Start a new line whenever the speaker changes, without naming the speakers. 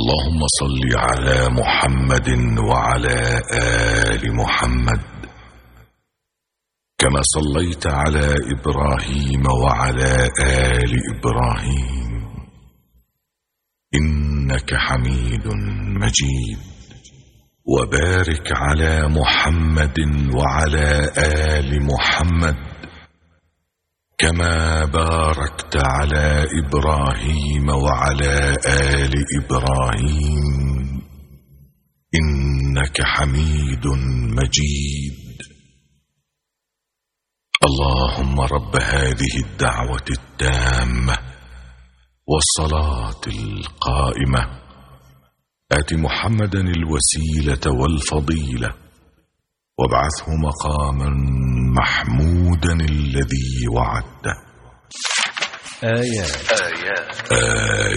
اللهم صل على محمد وعلى آل محمد كما صليت على إبراهيم وعلى آل إبراهيم إنك حميد مجيد. وبارك على محمد وعلى آل محمد كما باركت على إبراهيم وعلى آل إبراهيم إنك حميد مجيد. اللهم رب هذه الدعوة التامة والصلاة القائمة آت محمدا الوسيلة والفضيلة وابعثه مقاما محمودا الذي وعدته.
آيات